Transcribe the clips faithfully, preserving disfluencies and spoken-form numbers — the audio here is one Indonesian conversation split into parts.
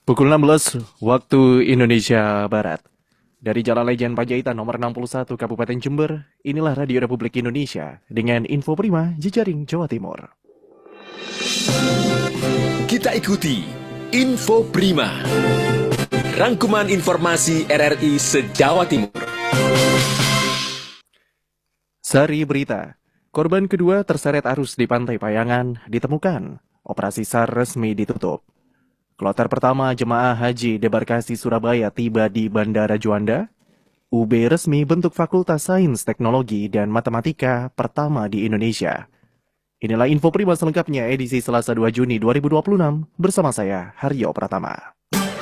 Pukul enam belas waktu Indonesia Barat. Dari Jalan Lejen Panjaitan nomor enam puluh satu Kabupaten Jember, inilah Radio Republik Indonesia dengan info prima jejaring Jawa Timur. Kita ikuti Info Prima, rangkuman informasi R R I se-Jawa Timur. Sari berita, korban kedua terseret arus di Pantai Payangan ditemukan. Operasi SAR resmi ditutup. Kloter pertama jemaah haji debarkasi Surabaya tiba di Bandara Juanda. U B resmi bentuk Fakultas Sains, Teknologi, dan Matematika pertama di Indonesia. Inilah info prima selengkapnya edisi Selasa dua Juni dua ribu dua puluh enam bersama saya Haryo Pratama.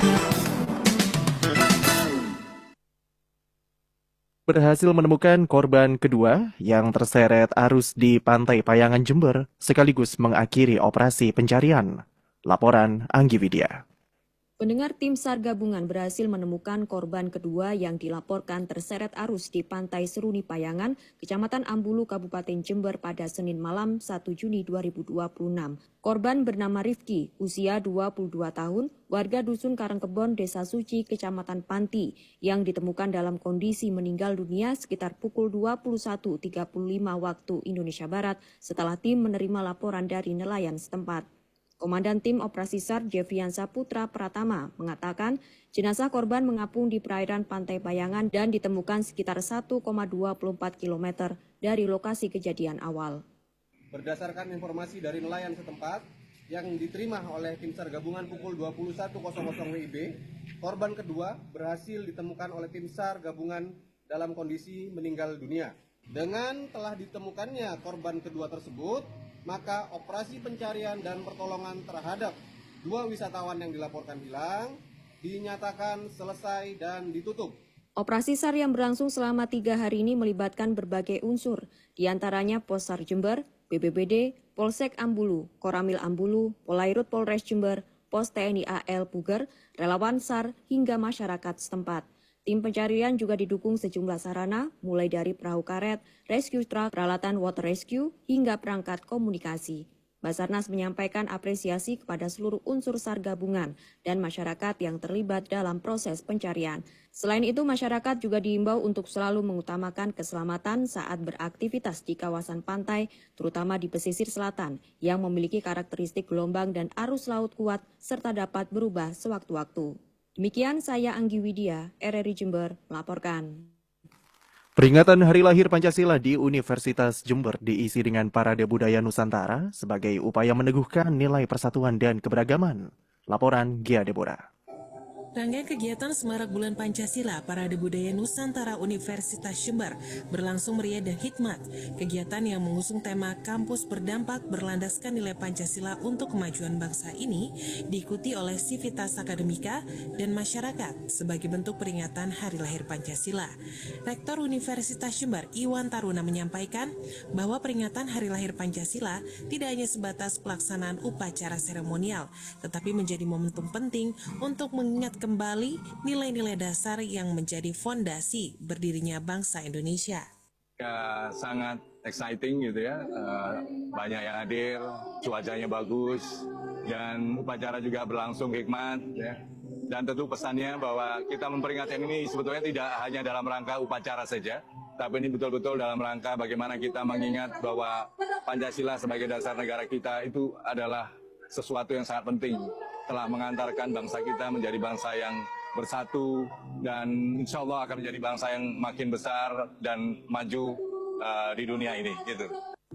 Berhasil menemukan korban kedua yang terseret arus di Pantai Payangan Jember sekaligus mengakhiri operasi pencarian. Laporan Anggi Widya. Pendengar tim SAR gabungan berhasil menemukan korban kedua yang dilaporkan terseret arus di Pantai Seruni Payangan, Kecamatan Ambulu, Kabupaten Jember pada Senin malam satu Juni dua ribu dua puluh enam. Korban bernama Rifki, usia dua puluh dua tahun, warga Dusun Karangkebon, Desa Suci, Kecamatan Panti, yang ditemukan dalam kondisi meninggal dunia sekitar pukul dua puluh satu tiga puluh lima waktu Indonesia Barat setelah tim menerima laporan dari nelayan setempat. Komandan Tim Operasi SAR Jefrian Saputra Pratama mengatakan jenazah korban mengapung di perairan Pantai Payangan dan ditemukan sekitar satu koma dua empat kilometer dari lokasi kejadian awal. Berdasarkan informasi dari nelayan setempat yang diterima oleh Tim SAR gabungan pukul dua puluh satu W I B, korban kedua berhasil ditemukan oleh Tim SAR gabungan dalam kondisi meninggal dunia. Dengan telah ditemukannya korban kedua tersebut, maka operasi pencarian dan pertolongan terhadap dua wisatawan yang dilaporkan hilang dinyatakan selesai dan ditutup. Operasi SAR yang berlangsung selama tiga hari ini melibatkan berbagai unsur, diantaranya Pos SAR Jember, B B B D, Polsek Ambulu, Koramil Ambulu, Polairut Polres Jember, Pos T N I A L Puger, relawan SAR, hingga masyarakat setempat. Tim pencarian juga didukung sejumlah sarana, mulai dari perahu karet, rescue truck, peralatan water rescue, hingga perangkat komunikasi. Basarnas menyampaikan apresiasi kepada seluruh unsur SAR gabungan dan masyarakat yang terlibat dalam proses pencarian. Selain itu, masyarakat juga diimbau untuk selalu mengutamakan keselamatan saat beraktivitas di kawasan pantai, terutama di pesisir selatan, yang memiliki karakteristik gelombang dan arus laut kuat, serta dapat berubah sewaktu-waktu. Demikian saya Anggi Widya, R R I Jember, melaporkan. Peringatan Hari Lahir Pancasila di Universitas Jember diisi dengan Parade Budaya Nusantara sebagai upaya meneguhkan nilai persatuan dan keberagaman. Laporan Gia Deborah. Rangkaian kegiatan Semarak Bulan Pancasila Parade Budaya Nusantara Universitas Jember berlangsung meriah dan hikmat. Kegiatan yang mengusung tema Kampus Berdampak Berlandaskan Nilai Pancasila untuk Kemajuan Bangsa ini diikuti oleh sivitas akademika dan masyarakat sebagai bentuk peringatan Hari Lahir Pancasila. Rektor Universitas Jember Iwan Taruna menyampaikan bahwa peringatan Hari Lahir Pancasila tidak hanya sebatas pelaksanaan upacara seremonial, tetapi menjadi momentum penting untuk mengingat kembali nilai-nilai dasar yang menjadi fondasi berdirinya bangsa Indonesia. Ya, sangat exciting gitu ya, uh, banyak yang hadir, cuacanya bagus, dan upacara juga berlangsung hikmat ya. Dan tentu pesannya bahwa kita memperingati ini sebetulnya tidak hanya dalam rangka upacara saja, tapi ini betul-betul dalam rangka bagaimana kita mengingat bahwa Pancasila sebagai dasar negara kita itu adalah sesuatu yang sangat penting, telah mengantarkan bangsa kita menjadi bangsa yang bersatu dan insya Allah akan menjadi bangsa yang makin besar dan maju uh, di dunia ini. Gitu.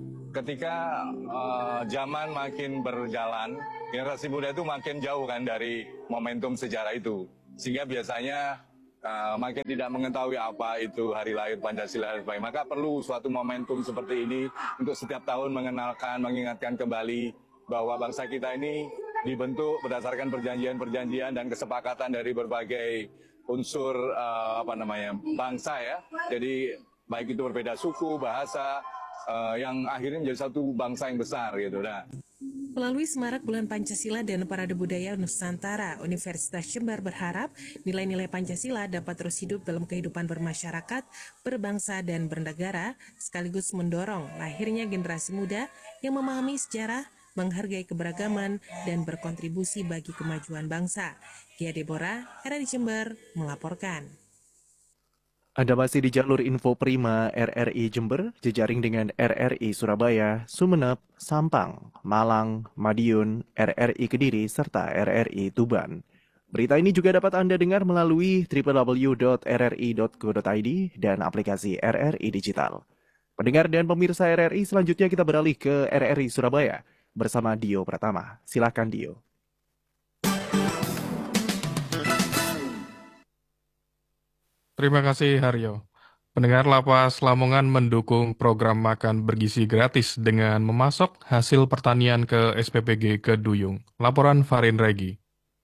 Ketika uh, zaman makin berjalan, generasi muda itu makin jauh kan dari momentum sejarah itu, sehingga biasanya uh, makin tidak mengetahui apa itu Hari Lahir Pancasila dan sebagainya. Maka perlu suatu momentum seperti ini untuk setiap tahun mengenalkan, mengingatkan kembali bahwa bangsa kita ini dibentuk berdasarkan perjanjian-perjanjian dan kesepakatan dari berbagai unsur uh, apa namanya bangsa ya. Jadi baik itu berbeda suku, bahasa, uh, yang akhirnya menjadi satu bangsa yang besar gitu. Nah. Melalui Semarak Bulan Pancasila dan Parade Budaya Nusantara, Universitas Jember berharap nilai-nilai Pancasila dapat terus hidup dalam kehidupan bermasyarakat, berbangsa, dan bernegara, sekaligus mendorong lahirnya generasi muda yang memahami sejarah, menghargai keberagaman, dan berkontribusi bagi kemajuan bangsa. Gia Deborah, R R I Jember, melaporkan. Anda masih di jalur Info Prima R R I Jember, jejaring dengan R R I Surabaya, Sumeneb, Sampang, Malang, Madiun, R R I Kediri, serta R R I Tuban. Berita ini juga dapat Anda dengar melalui w w w dot r r i dot go dot i d dan aplikasi R R I Digital. Pendengar dan pemirsa R R I, selanjutnya kita beralih ke R R I Surabaya bersama Dio Pratama. Silakan Dio. Terima kasih Haryo. Pendengar, Lapas Lamongan mendukung program makan bergizi gratis dengan memasok hasil pertanian ke S P P G Keduyung. Laporan Farin Regi.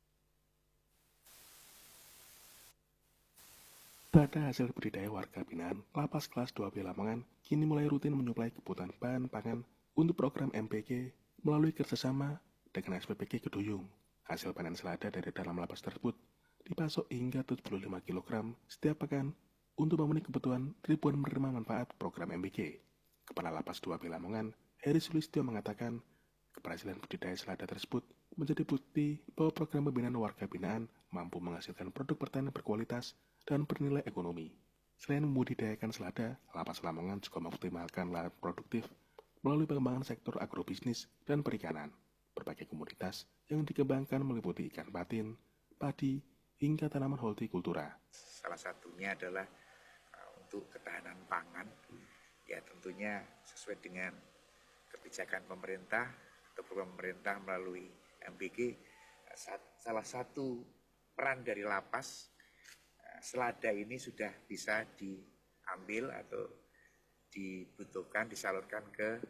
Data hasil budidaya warga binaan Lapas Kelas dua B Lamongan kini mulai rutin menyuplai kebutuhan bahan pangan untuk program M P G melalui kerjasama dengan S P P G Keduyung. Hasil panen selada dari dalam lapas tersebut dipasok hingga tujuh puluh lima kilogram setiap pekan untuk memenuhi kebutuhan ribuan penerima manfaat program M P G. Kepala Lapas dua B Lamongan, Heri Sulistyo mengatakan, keberhasilan budidaya selada tersebut menjadi bukti bahwa program pembinaan warga binaan mampu menghasilkan produk pertanian berkualitas dan bernilai ekonomi. Selain membudidayakan selada, Lapas Lamongan juga mengoptimalkan lahan produktif melalui pengembangan sektor agrobisnis dan perikanan. Berbagai komoditas yang dikembangkan meliputi ikan patin, padi, hingga tanaman hortikultura. Salah satunya adalah uh, untuk ketahanan pangan, ya tentunya sesuai dengan kebijakan pemerintah atau program pemerintah melalui M P G. Salah satu peran dari lapas, selada ini sudah bisa diambil atau dibutuhkan, disalurkan ke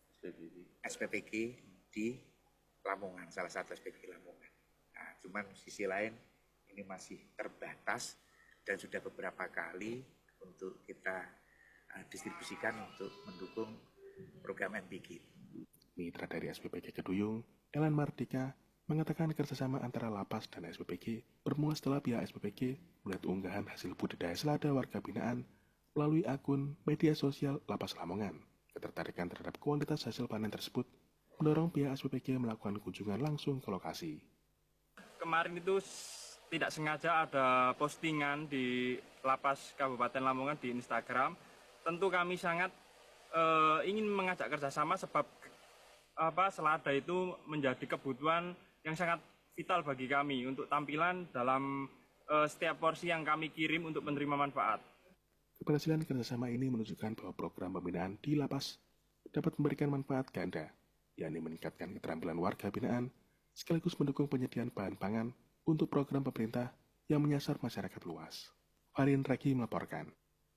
S P P G di Lamongan, salah satu S P P G Lamongan. Nah, cuman sisi lain ini masih terbatas dan sudah beberapa kali untuk kita uh, distribusikan untuk mendukung program M P G. Mitra dari S P P G Keduyung, Elan Mardika, mengatakan kerjasama antara Lapas dan S P P G bermula setelah pihak S P P G melihat unggahan hasil budidaya selada warga binaan melalui akun media sosial Lapas Lamongan. Ketertarikan terhadap kualitas hasil panen tersebut mendorong pihak S P P G melakukan kunjungan langsung ke lokasi. Kemarin itu tidak sengaja ada postingan di Lapas Kabupaten Lamongan di Instagram. Tentu kami sangat uh, ingin mengajak kerjasama sebab apa selada itu menjadi kebutuhan yang sangat vital bagi kami untuk tampilan dalam uh, setiap porsi yang kami kirim untuk menerima manfaat. Keberhasilan kerjasama ini menunjukkan bahwa program pembinaan di lapas dapat memberikan manfaat ganda, yakni meningkatkan keterampilan warga binaan, sekaligus mendukung penyediaan bahan pangan untuk program pemerintah yang menyasar masyarakat luas. Farin Reki melaporkan.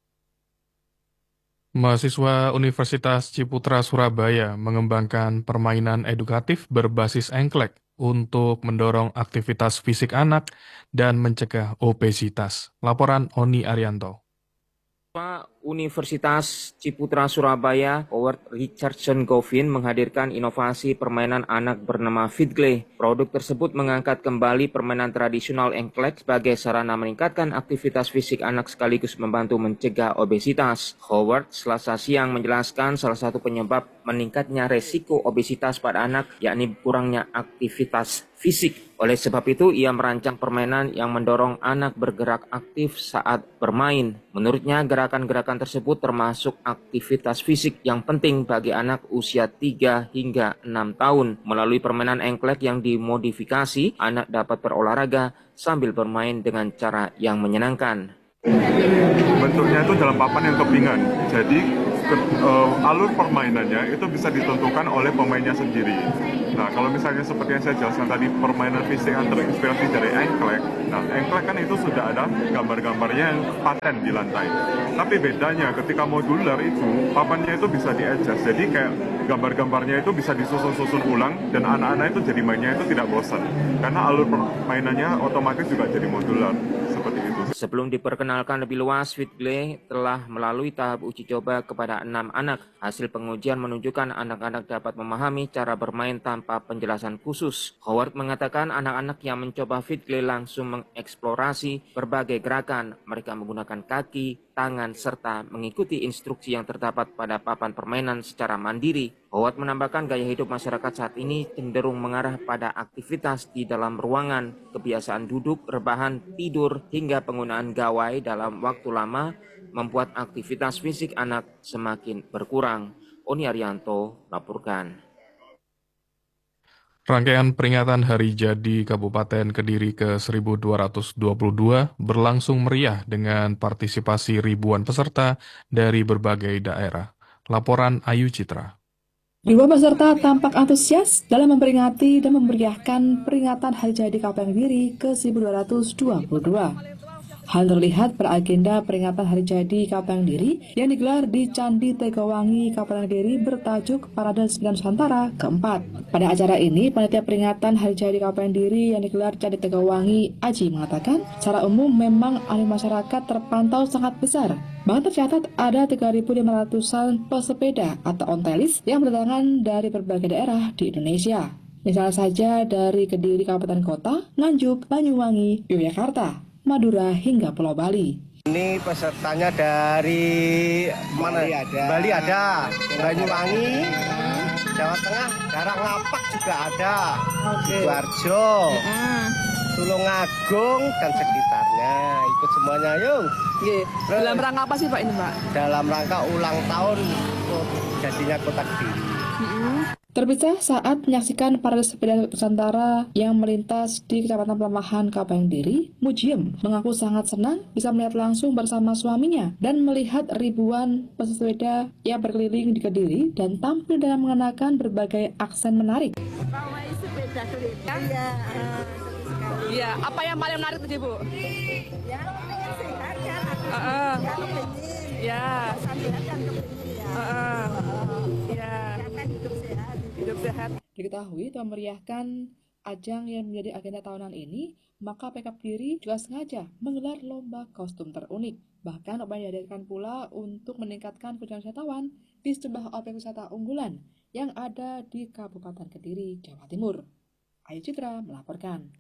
Mahasiswa Universitas Ciputra Surabaya mengembangkan permainan edukatif berbasis engklek untuk mendorong aktivitas fisik anak dan mencegah obesitas. Laporan Oni Arianto. Universitas Ciputra Surabaya, Howard Richardson Govin menghadirkan inovasi permainan anak bernama Fidgle. Produk tersebut mengangkat kembali permainan tradisional engklek sebagai sarana meningkatkan aktivitas fisik anak sekaligus membantu mencegah obesitas. Howard Selasa siang menjelaskan salah satu penyebab meningkatnya resiko obesitas pada anak yakni kurangnya aktivitas fisik. Oleh sebab itu, ia merancang permainan yang mendorong anak bergerak aktif saat bermain. Menurutnya, gerakan-gerakan tersebut termasuk aktivitas fisik yang penting bagi anak usia tiga hingga enam tahun. Melalui permainan engklek yang dimodifikasi, anak dapat berolahraga sambil bermain dengan cara yang menyenangkan. Bentuknya itu dalam papan yang kepingan, jadi ke, uh, alur permainannya itu bisa ditentukan oleh pemainnya sendiri. Nah, kalau misalnya seperti yang saya jelaskan tadi, permainan fisik yang terinspirasi dari engklek. Nah, engklek kan itu sudah ada gambar-gambarnya yang paten di lantai. Tapi bedanya ketika modular itu, papannya itu bisa di-adjust. Jadi kayak gambar-gambarnya itu bisa disusun-susun ulang dan anak-anak itu jadi mainnya itu tidak bosan. Karena alur permainannya otomatis juga jadi modular. Seperti itu. Sebelum diperkenalkan lebih luas, Fidgle telah melalui tahap uji coba kepada enam anak. Hasil pengujian menunjukkan anak-anak dapat memahami cara bermain tanpa penjelasan khusus. Howard mengatakan anak-anak yang mencoba Fidgle langsung mengeksplorasi berbagai gerakan. Mereka menggunakan kaki, tangan, serta mengikuti instruksi yang terdapat pada papan permainan secara mandiri. Howard menambahkan gaya hidup masyarakat saat ini cenderung mengarah pada aktivitas di dalam ruangan, kebiasaan duduk, rebahan, tidur, hingga penggunaan gawai dalam waktu lama membuat aktivitas fisik anak semakin berkurang. Oni Arianto laporkan. Rangkaian peringatan Hari Jadi Kabupaten Kediri ke seribu dua ratus dua puluh dua berlangsung meriah dengan partisipasi ribuan peserta dari berbagai daerah. Laporan Ayu Citra. Ribuan peserta tampak antusias dalam memperingati dan memeriahkan peringatan Hari Jadi Kabupaten Kediri ke seribu dua ratus dua puluh dua. Hal terlihat pada agenda peringatan Hari Jadi Kabupaten Kediri yang digelar di Candi Tegawangi, Kabupaten Kediri bertajuk Parade Sembilan Nusantara keempat. Pada acara ini, panitia peringatan Hari Jadi Kabupaten Kediri yang digelar Candi Tegawangi, Aji mengatakan, secara umum memang animo masyarakat terpantau sangat besar. Bahkan tercatat ada tiga ribu lima ratusan pesepeda atau ontelis yang berdatangan dari berbagai daerah di Indonesia. Misalnya saja dari Kediri Kabupaten Kota, Nganjuk, Banyuwangi, Yogyakarta, Madura hingga Pulau Bali. Ini pesertanya dari mana? Bali ada, Bali ada, Banyuwangi, Jawa Tengah, Karangapak juga ada, Sidoarjo, Tulungagung dan sekitarnya. Ikut semuanya, yuk. Dalam rangka apa sih Pak ini Pak? Dalam rangka ulang tahun jadinya Kota Kediri. Terpisah saat menyaksikan parade sepeda Nusantara yang melintas di Kecamatan Pelemahan, Kabupaten Kediri, Mujiem mengaku sangat senang bisa melihat langsung bersama suaminya dan melihat ribuan pesepeda yang berkeliling di Kediri dan tampil dalam mengenakan berbagai aksen menarik. Sepeda keliling. Iya, Iya, apa yang paling menarik tadi Bu? ya namanya sehat kan. Heeh. Ya kepingin. Ya. Sambil kan kepingin ya. Heeh. Ya. Karena hidup sehat. Hidup sehat. Diketahui telah meriahkan ajang yang menjadi agenda tahunan ini, maka P K P Kediri juga sengaja menggelar lomba kostum terunik. Bahkan lomba dihadirkan pula untuk meningkatkan kunjungan wisatawan di sejumlah objek wisata unggulan yang ada di Kabupaten Kediri, Jawa Timur. Ayu Citra melaporkan.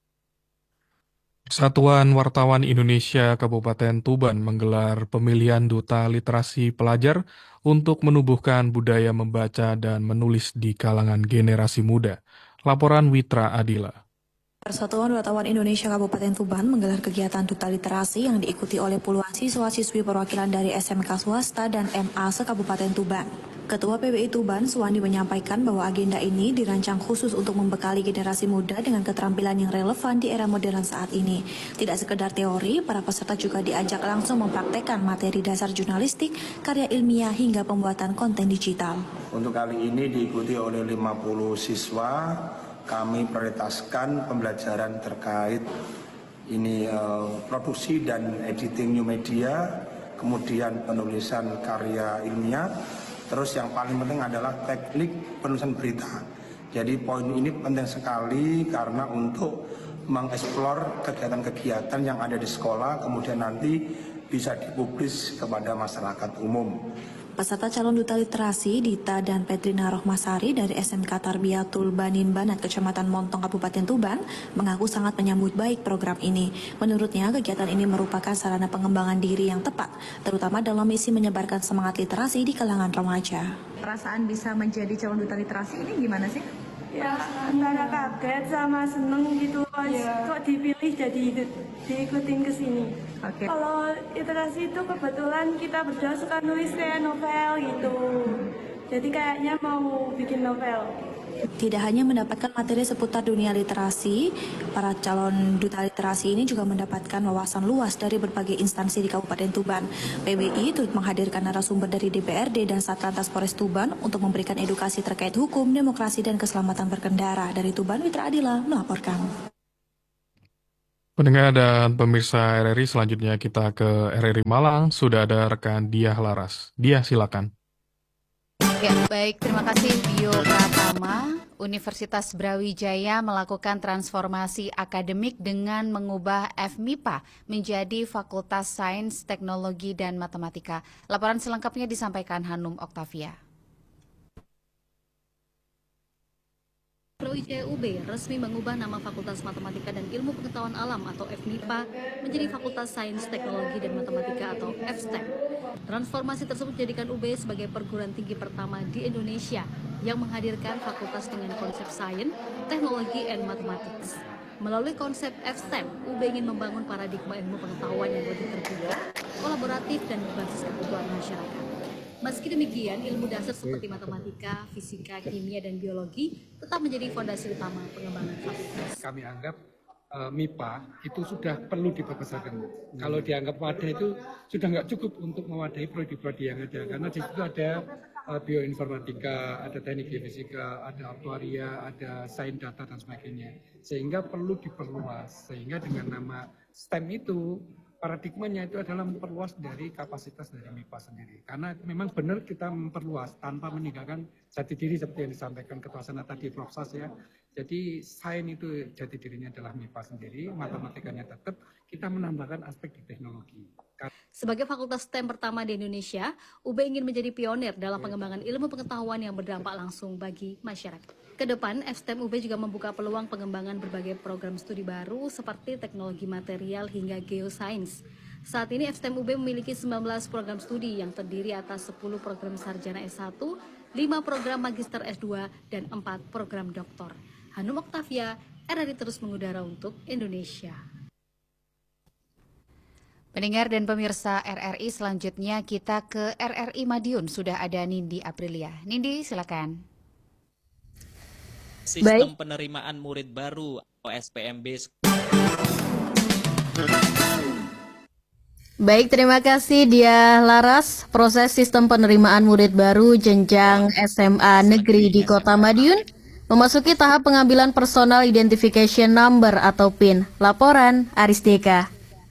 Satuan Wartawan Indonesia Kabupaten Tuban menggelar pemilihan duta literasi pelajar untuk menumbuhkan budaya membaca dan menulis di kalangan generasi muda. Laporan Witra Adila. Persatuan Wartawan Indonesia Kabupaten Tuban menggelar kegiatan duta literasi yang diikuti oleh puluhan siswa-siswi perwakilan dari S M K swasta dan M A se-Kabupaten Tuban. Ketua P B I Tuban, Suwandi, menyampaikan bahwa agenda ini dirancang khusus untuk membekali generasi muda dengan keterampilan yang relevan di era modern saat ini. Tidak sekedar teori, para peserta juga diajak langsung mempraktekkan materi dasar jurnalistik, karya ilmiah hingga pembuatan konten digital. Untuk kali ini diikuti oleh lima puluh siswa. Kami prioritaskan pembelajaran terkait ini uh, produksi dan editing new media, kemudian penulisan karya ilmiah, terus yang paling penting adalah teknik penulisan berita. Jadi poin ini penting sekali karena untuk mengeksplor kegiatan-kegiatan yang ada di sekolah, kemudian nanti bisa dipublis kepada masyarakat umum. Peserta calon duta literasi Dita dan Petrina Rohmasari dari S M K Tarbiyatul Banin Banat Kecamatan Montong Kabupaten Tuban mengaku sangat menyambut baik program ini. Menurutnya kegiatan ini merupakan sarana pengembangan diri yang tepat, terutama dalam misi menyebarkan semangat literasi di kalangan remaja. Perasaan bisa menjadi calon duta literasi ini gimana sih? Ya, antara kaget sama seneng gitu, yeah. Kok dipilih jadi diikutin ke sini. Okay. Kalau literasi itu kebetulan kita berdua suka nulis kayak novel gitu, jadi kayaknya mau bikin novel. Tidak hanya mendapatkan materi seputar dunia literasi, para calon duta literasi ini juga mendapatkan wawasan luas dari berbagai instansi di Kabupaten Tuban. P B I turut menghadirkan narasumber dari D P R D dan Satlantas Polres Tuban untuk memberikan edukasi terkait hukum, demokrasi, dan keselamatan berkendara. Dari Tuban, Witra Adila melaporkan. Pendengar dan pemirsa R R I, selanjutnya kita ke R R I Malang. Sudah ada rekan Diah Laras. Diah, silakan. Ya, baik. Terima kasih Bio Pratama. Universitas Brawijaya melakukan transformasi akademik dengan mengubah F M I P A menjadi Fakultas Sains, Teknologi, dan Matematika. Laporan selengkapnya disampaikan Hanum Oktavia. Brawijaya U B resmi mengubah nama Fakultas Matematika dan Ilmu Pengetahuan Alam atau F M I P A menjadi Fakultas Sains, Teknologi, dan Matematika atau F S T E M. Transformasi tersebut menjadikan U B sebagai perguruan tinggi pertama di Indonesia yang menghadirkan fakultas dengan konsep sains, teknologi, dan mathematics. Melalui konsep F S T E M, U B ingin membangun paradigma ilmu pengetahuan yang lebih terbuka, kolaboratif, dan berbasis kebutuhan masyarakat. Meski demikian, ilmu dasar seperti matematika, fisika, kimia, dan biologi tetap menjadi fondasi utama pengembangan fakultas. Kami anggap uh, M I P A itu sudah perlu diperbesarkan. Hmm. Kalau dianggap wadah itu sudah nggak cukup untuk mewadahi prodi-prodi yang ada, karena di situ ada uh, bioinformatika, ada teknik geofisika, ada aktuaria, ada sains data dan sebagainya. Sehingga perlu diperluas. Sehingga dengan nama S T E M itu paradigmanya itu adalah memperluas dari kapasitas dari M I P A sendiri. Karena memang benar kita memperluas tanpa meninggalkan jati diri seperti yang disampaikan Ketua Senat tadi, Prof Sas ya. Jadi sains itu jati dirinya adalah M I P A sendiri, matematikanya tetap, kita menambahkan aspek di teknologi. Sebagai fakultas S T E M pertama di Indonesia, U B ingin menjadi pionir dalam pengembangan ilmu pengetahuan yang berdampak langsung bagi masyarakat. Kedepan, F S T E M U B juga membuka peluang pengembangan berbagai program studi baru seperti teknologi material hingga geosains. Saat ini F S T E M U B memiliki sembilan belas program studi yang terdiri atas sepuluh program sarjana S satu, lima program magister S dua, dan empat program doktor. Hanum Oktavia, R R I terus mengudara untuk Indonesia. Pendengar dan pemirsa R R I, selanjutnya kita ke R R I Madiun. Sudah ada Nindi Aprilia. Nindi, silakan. Sistem Baik. penerimaan murid baru atau S P M B. Baik, terima kasih Dia Laras. Proses sistem penerimaan murid baru jenjang S M A negeri di Kota Madiun memasuki tahap pengambilan Personal Identification Number atau P I N. Laporan Aris Deka.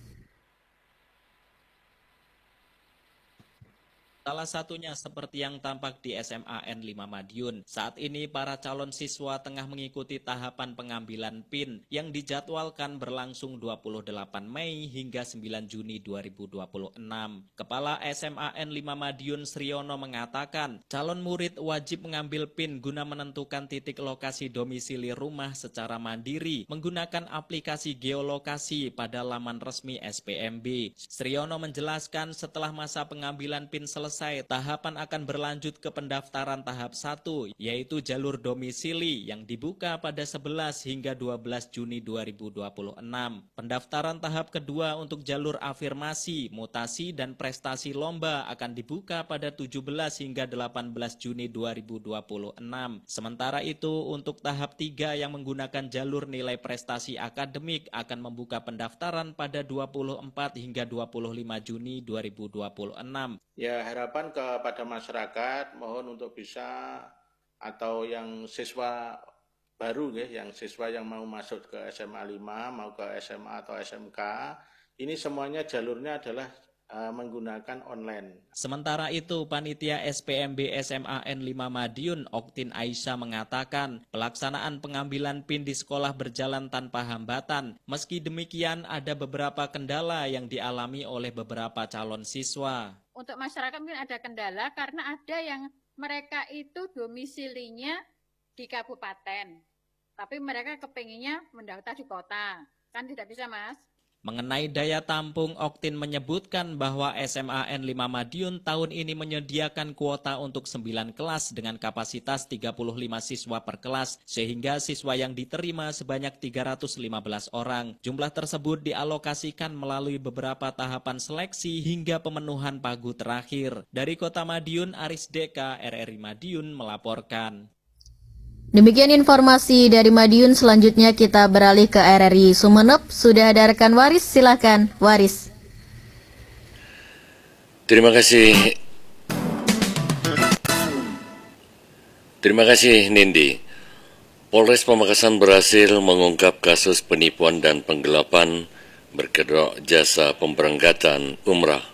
Salah satunya seperti yang tampak di S M A N lima Madiun. Saat ini para calon siswa tengah mengikuti tahapan pengambilan P I N yang dijadwalkan berlangsung dua puluh delapan Mei hingga sembilan Juni dua ribu dua puluh enam. Kepala S M A N lima Madiun Sriono mengatakan, calon murid wajib mengambil P I N guna menentukan titik lokasi domisili rumah secara mandiri menggunakan aplikasi geolokasi pada laman resmi S P M B. Sriono menjelaskan setelah masa pengambilan P I N selesai, Selesai, tahapan akan berlanjut ke pendaftaran tahap satu, yaitu jalur domisili yang dibuka pada sebelas hingga dua belas Juni dua ribu dua puluh enam. Pendaftaran tahap kedua untuk jalur afirmasi, mutasi, dan prestasi lomba akan dibuka pada tujuh belas hingga delapan belas Juni dua ribu dua puluh enam. Sementara itu, untuk tahap tiga yang menggunakan jalur nilai prestasi akademik akan membuka pendaftaran pada dua puluh empat hingga dua puluh lima Juni dua ribu dua puluh enam. Ya, harapan kepada masyarakat mohon untuk bisa atau yang siswa baru ya, yang siswa yang mau masuk ke S M A lima, mau ke S M A atau S M K, ini semuanya jalurnya adalah uh, menggunakan online. Sementara itu, Panitia S P M B S M A N lima Madiun, Oktin Aisyah mengatakan, pelaksanaan pengambilan P I N di sekolah berjalan tanpa hambatan. Meski demikian, ada beberapa kendala yang dialami oleh beberapa calon siswa. Untuk masyarakat mungkin ada kendala karena ada yang mereka itu domisilinya di kabupaten, tapi mereka kepenginnya mendaftar di kota, kan tidak bisa, Mas. Mengenai daya tampung, Oktin menyebutkan bahwa S M A N lima Madiun tahun ini menyediakan kuota untuk sembilan kelas dengan kapasitas tiga puluh lima siswa per kelas, sehingga siswa yang diterima sebanyak tiga ratus lima belas orang. Jumlah tersebut dialokasikan melalui beberapa tahapan seleksi hingga pemenuhan pagu terakhir. Dari Kota Madiun, Aris Deka, R R I Madiun melaporkan. Demikian informasi dari Madiun. Selanjutnya kita beralih ke R R I Sumeneb. Sudah ada rekan Waris, silakan Waris. Terima kasih. Terima kasih Nindi. Polres Pamekasan berhasil mengungkap kasus penipuan dan penggelapan berkedok jasa pemberangkatan umrah.